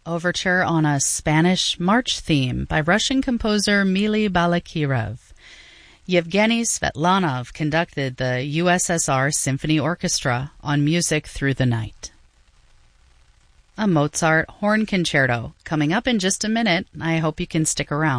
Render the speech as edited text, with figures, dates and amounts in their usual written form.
overture on a Spanish march theme by Russian composer Mili Balakirev. Yevgeny Svetlanov conducted the USSR Symphony Orchestra on Music Through the Night. A Mozart horn concerto coming up in just a minute. I hope you can stick around.